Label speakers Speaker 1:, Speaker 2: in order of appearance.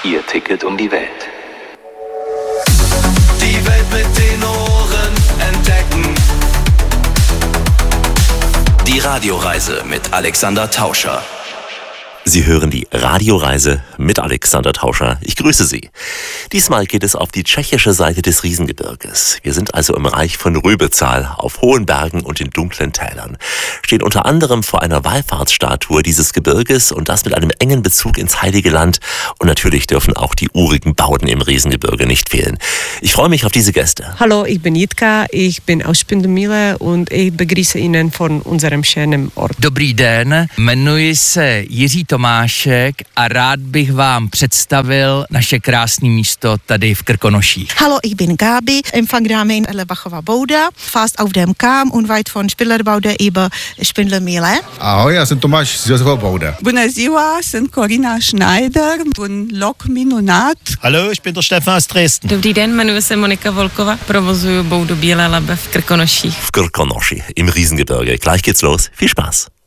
Speaker 1: Ihr Ticket um die Welt.
Speaker 2: Die Welt mit den Ohren entdecken. Die Radioreise mit Alexander Tauscher.
Speaker 3: Sie hören die Radioreise mit Alexander Tauscher. Ich grüße Sie. Diesmal geht es auf die tschechische Seite des Riesengebirges. Wir sind also im Reich von Rübezahl, auf hohen Bergen und in dunklen Tälern. Stehen unter anderem vor einer Wallfahrtsstatue dieses Gebirges und das mit einem engen Bezug ins Heilige Land. Und natürlich dürfen auch die urigen Bauten im Riesengebirge nicht fehlen. Ich freue mich auf diese Gäste.
Speaker 4: Hallo, ich bin Jitka, ich bin aus Spindemile und ich begrüße Ihnen von unserem schönen Ort.
Speaker 5: Dobrý den, jmenuji se Jiří Tomášek a rád bych vám představil naše krásné místo tady v Krkonoších.
Speaker 6: Hallo, ich bin Gabi, Empfangdame in Lebachova Bouda, fast auf dem Kamm, unweit von Spindlerboude über Spindlermühle.
Speaker 7: Ahoj, já jsem Tomáš z Josefova Bouda.
Speaker 8: Bună ziua, sunt Corina Schneider, un loc minunat.
Speaker 9: Hallo, ich bin der Stefan aus Dresden.
Speaker 10: Dobrý den, jmenuji se Monika Volkova, provozuju Boudu Bílé Labe v Krkonoších.
Speaker 3: V Krkonoši im Riesengebirge. Gleich geht's los. Viel Spaß.